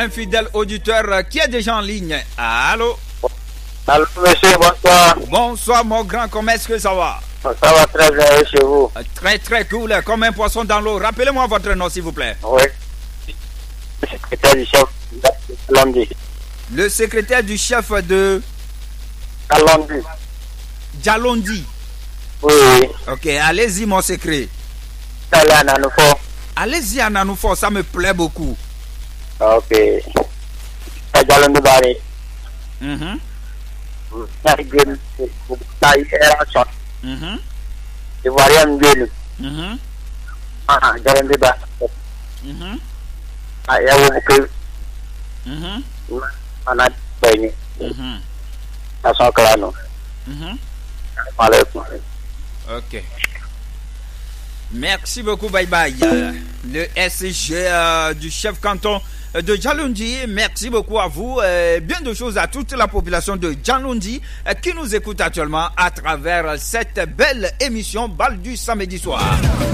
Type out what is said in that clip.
Un fidèle auditeur qui est déjà en ligne. Allô? Allô, monsieur, bonsoir. Bonsoir, mon grand. Comment est-ce que ça va? Ça va très bien chez vous. Très, très cool. Comme un poisson dans l'eau. Rappelez-moi votre nom, s'il vous plaît. Oui. Le secrétaire du chef de Londi. Le secrétaire du chef de Londi. Djalondi. Oui. Ok, allez-y, mon secret. Allez, à Nanoufo. Allez-y à Nanoufo, ça me plaît beaucoup. Ok. Djalondi Bari. Ivoirienne Gueule. Djalondi Bari. Yawu Buku. Ana Benny. Façon Clano. Ok. Merci beaucoup, bye bye. Le SG du chef canton de Djalondi, merci beaucoup à vous. Bien de choses à toute la population de Djalondi qui nous écoute actuellement à travers cette belle émission Bal du samedi soir.